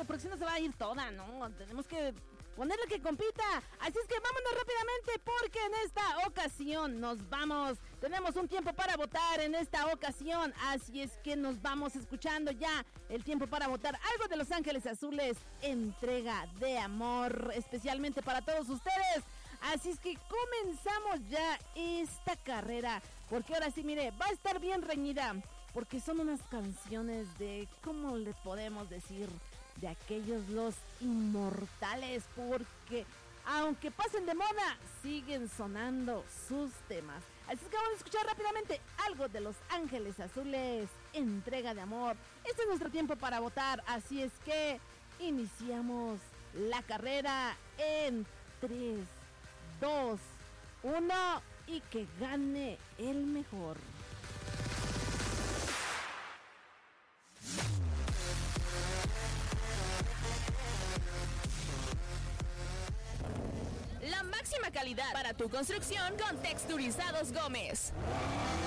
porque si no se va a ir toda, ¿no? Tenemos que ponerle que compita. Así es que vámonos rápidamente porque en esta ocasión nos vamos. Tenemos un tiempo para votar en esta ocasión. Así es que nos vamos escuchando ya el tiempo para votar. Algo de Los Ángeles Azules, entrega de amor, especialmente para todos ustedes. Así es que comenzamos ya esta carrera. Porque ahora sí, mire, va a estar bien reñida. Porque son unas canciones de, ¿cómo le podemos decir? De aquellos los inmortales, porque aunque pasen de moda, siguen sonando sus temas. Así es que vamos a escuchar rápidamente algo de Los Ángeles Azules, entrega de amor. Este es nuestro tiempo para votar, así es que iniciamos la carrera en 3, 2, 1 y que gane el mejor. La máxima calidad para tu construcción con Texturizados Gómez.